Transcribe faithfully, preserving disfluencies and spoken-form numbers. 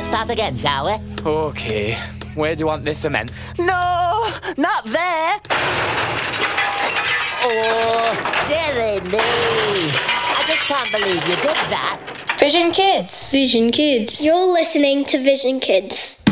Let's start again, shall we? OK. Where do you want this cement? No, not there. Oh, silly me. I just can't believe you did that. Vision Kids. Vision Kids. You're listening to Vision Kids.